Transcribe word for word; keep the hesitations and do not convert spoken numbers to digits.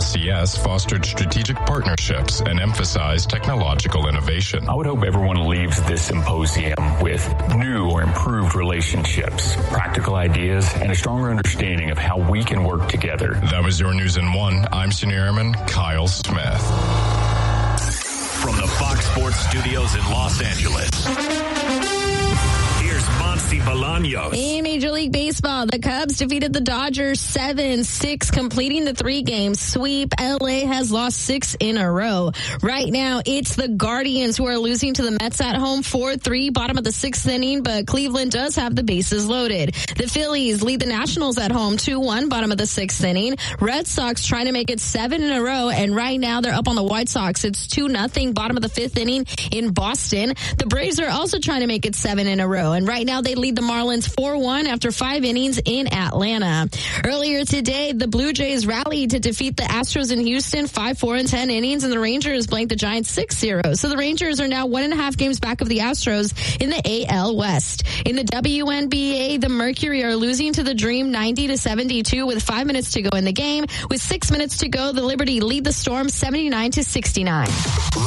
C S fostered strategic partnerships and emphasized technological innovation. I would hope everyone leaves this symposium with new or improved relationships, practical ideas, and a stronger understanding of how we can work together. That was your News in One. I'm Senior Airman Kyle Smith. From the Fox Sports Studios in Los Angeles, here's Monty Bolaños. In Major League Baseball, the Cubs defeated the Dodgers seven six, completing the three-game sweep. L A has lost six in a row. Right now, it's the Guardians who are losing to the Mets at home four three, bottom of the sixth inning, but Cleveland does have the bases loaded. The Phillies lead the Nationals at home two one, bottom of the sixth inning. Red Sox trying to make it seven in a row, and right now they're up on the White Sox. It's two nothing, bottom of the fifth inning in Boston. The Braves are also trying to make it seven in a row, and right now they lead the Marlins four one after five innings in Atlanta. Earlier today, the Blue Jays rallied to defeat the Astros in Houston five four in ten innings, and the Rangers blanked the Giants six zero. So the Rangers are now one and a half games back of the Astros in the A L West. In the W N B A, the Mercury are losing to the Dream ninety to seventy-two with five minutes to go in the game. With six minutes to go, the Liberty lead the Storm seventy-nine to sixty-nine.